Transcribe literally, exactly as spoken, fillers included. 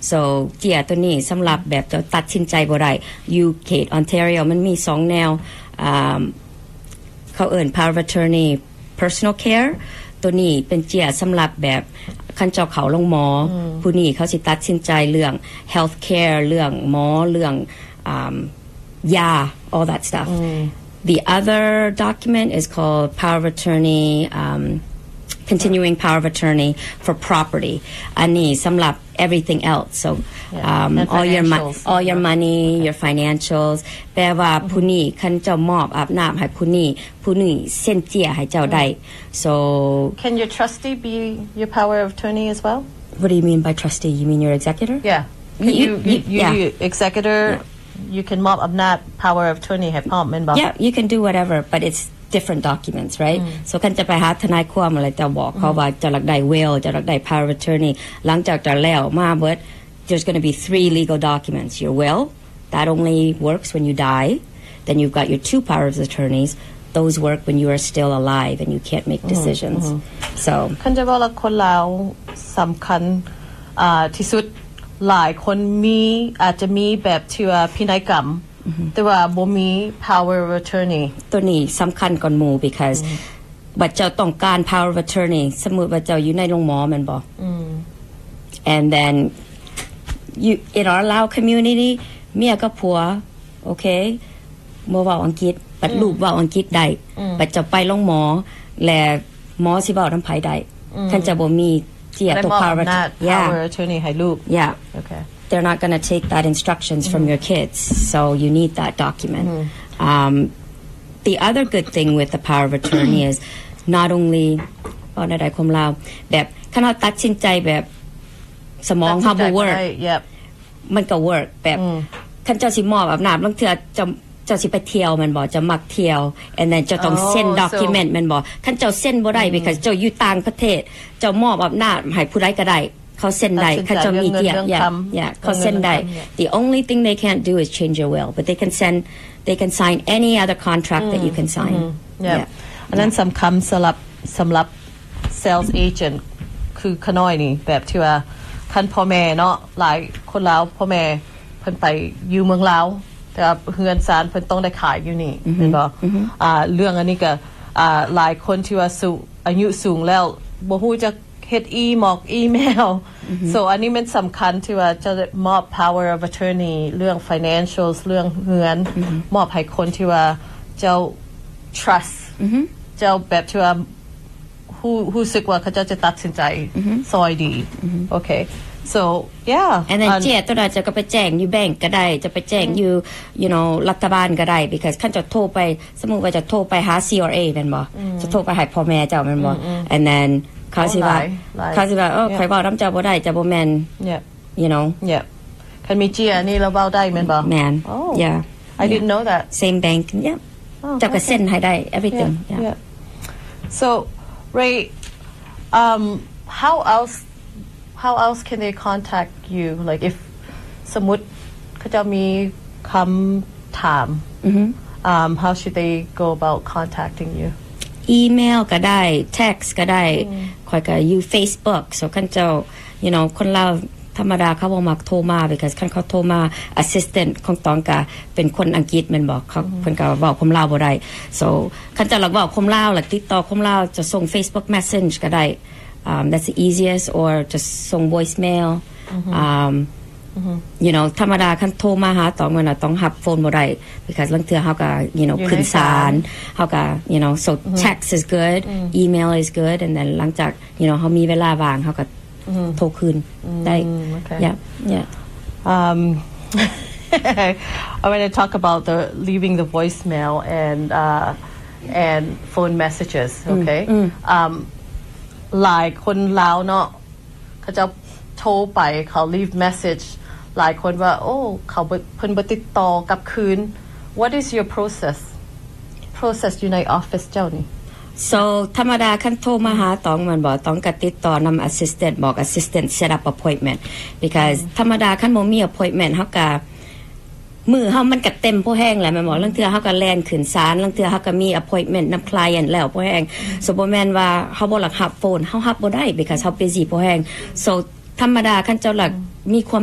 so เจียตัวนี้สำหรับแบบจะตัดสินใจบ่ได้อยู่เขต Ontario มันมีสองแนวเขาเอิ้น power of attorney personal care ตัวนี้เป็นเจียสำหรับแบบคันเจ้าเขาลงหมอผู้นี้เขาสิตัดสินใจเรื่อง health care เรื่องหมอเรื่องยา all that stuff the other document is called power of attorney um, continuing power of attorney for property อันนี้สำหรับ everything else so um, all your mo- all your money your financials แปลว่าผู้นี้คันเจ้ามอบอาบน้ำให้ผู้นี้ผู้นี้เซ็นเจียให้เจ้าได้ so can your trustee be your power of attorney as well what do you mean by trustee you mean your executor yeah you you, you, you, yeah. you executor yeah. you can มอบอำนาจ power of attorney ให้พร้อมแม่นบ่ yeah you can do whatever but it's different documents right so คันจะไปหาทนายความอะไรจะบอกเขาว่าจะรักได้ will จะรักได้ power of attorney หลังจากจะแล้วมาเบิด there's going to be three legal documents your will that only works when you die then you've got your two power of attorneys those work when you are still alive and you can't make decisions so คันจะบอกว่าคนลาวสำคัญอ่าที่สุดหลายคนมีอาจจะมีแบบที่ว่าพินัยกรรมแต่ว่าบ่มี power of attorney ตัวนี้สำคัญก่อนหมู่ because บัดเจ้าต้องการ power of attorney สมมุติว่าเจ้าอยู่ในโรงหมอแม่นบ่ and then you in our Lao community เมียกับผัวโอเคบ่เว้าอังกฤษบัดลูกเว้าอังกฤษได้บัดเจ้าไปโรงหมอและหมอสิเว้านำไผได้คันจะบ่มีเจียตัว power of attorney ให้ลูก yeah okay they're not going to take that instructions from your kids so you need that document um, the other good thing with the power of attorney is not only อ๋อได้ความลาวแบบคันเฮาตัดสินใจแบบสมองเฮาบ่ work มันก็ work แบบคันเจ้าสิมอบอำนาจบางเทื่อจะเจ้าสิไปเที่ยวแม่นบ่จะมักเที่ยว and then เจ้าต้องเซ็น document แม่นบ่คันเจ้าเซ็นบ่ได้ because เจ้าอยู่ต่างประเทศเจ้ามอบอำนาจให้ผู้ใดก็ได้เขาเซ็นได้เขาจะมีเกียรติ yeah yeah เขาเซ็นได้ the only thing they can't do is change your will but they can send they can sign any other contract that you can sign yeah อันนั้นสำคัญสำหรับสำหรับ sales agent คือขน้อยนี่แบบที่ว่าคันพ่อแม่เนาะหลายคนลาวพ่อแม่เพิ่นไปอยู่เมืองลาวแต่เฮือนศาลเพิ่นต้องได้ขายอยู่นี่เห็นบ่อ่าเรื่องอันนี้ก็อ่าหลายคนที่ว่าสูงอายุสูงแล้วบ่ฮู้จักเฮ็ดอีหมอกอีเมล so อันนี้มันสำคัญที่ว่าจะมอบ power of attorney เรื่อง financials เรื่องเฮือนมอบให้คนที่ว่าเจ้า trust เจ้าแบบที่ว่าฮู้ฮู้สึกว่าเขาจะจะตัดสินใจซอยดีโอเค so yeah and then เจียตัวนั้นจะก็ไปแจ้งอยู่แบงก์ก็ได้จะไปแจ้งอยู่ you know รัฐบาลก็ได้ because คันจะโทรไปสมมุติว่าจะโทรไปหา ซี อาร์ เอ แม่นบ่จะโทรไปให้พ่อแม่เจ้าแม่นบ่ and thenเขาสิว่าเขาสิว่าเออใครเว้านำเจ้าบ่ได้เจ้าบ่แม่น yeah you know yeah คันมีเจียนี่เราเว้าได้แม่นบ่แม่น oh yeah I didn't know that same bank yeah เจ้าก็เซ็นให้ได้ everything yeah so Ray um how else how else can they contact you like if สมมุติเขาจะมีคำถาม um how should they go about contacting you email ก็ได้ text ก็ได้ค่อยก็อยู่ Facebook so คันเจ้า you know คนลาวธรรมดาเขาบ่มักโทรมา because คันเขาโทรมา assistant ของตองก็เป็นคนอังกฤษแม่นบ่เขาเพิ่นก็เว้าคำลาวบ่ได้ so คันเจ้าลักเว้าคำลาวล่ะติดต่อคำลาวจะส่ง Facebook message ก็ได้ um that's the easiest or just ส่ง voicemail um you know ธรรมดาคันโทรมาหาตองมันน่ะต้องรับโฟนบ่ได้ because ลางเทื่อเฮาก็ you know ขึ้นศาลเฮาก็ you know so text is good email is good and then หลังจาก you know เฮามีเวลาว่างเฮาก็โทรคืนได้ yeah yeah um I want to talk about the leaving the voicemail and uh and phone messages okay um หลายคนลาวเนาะเขาจะโทรไปเขา leave message หลายคนว่าโอ้เขาเพิ่นบ่ติดต่อกลับคืน what is your process process อยู่ในออฟฟิศเจ้านี่ so ธรรมดาคันโทรมาหาตองมันบ่ต้องก็ติดต่อนำ assistant บอก assistant set up appointment because ธรรมดาคันบ่มี appointment เฮาก็มือเฮามันก็เต็มพอแห้งแล้วแม่นบ่ลางเทื่อเฮาก็แล่นขึ้นศาลลางเทื่อเฮาก็มี appointment นำ client แล้วพอแห้ง so บ่แม่นว่าเฮาบ่หลักรับโฟนเฮารับบ่ได้ because เฮา busy พอแห้ง so ธรรมดาคันเจ้าหลักมีความ